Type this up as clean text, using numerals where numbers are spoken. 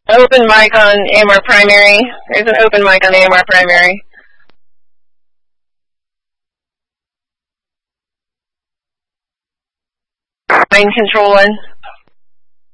Open mic on AMR primary. There's an open mic on AMR primary. Mind control one.